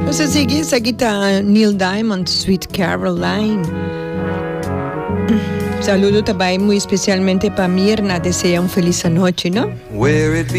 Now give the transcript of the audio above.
Pues sigue, aquí está Neil Diamond, Sweet Caroline. Saludo también muy especialmente para Mirna, desea un feliz noche, ¿no?